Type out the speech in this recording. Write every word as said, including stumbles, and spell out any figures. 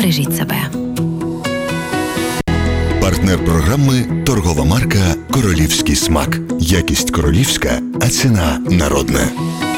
Бережіть себе. Партнер програми – торгова марка «Королівський смак». Якість королівська, а ціна народна.